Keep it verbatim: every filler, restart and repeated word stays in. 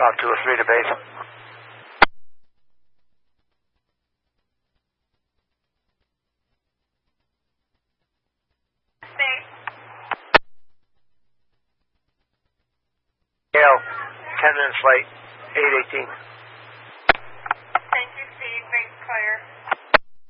Route two oh three to base. Base. Gale, ten minutes late, eight eighteen. Thank you, Steve. Base clear.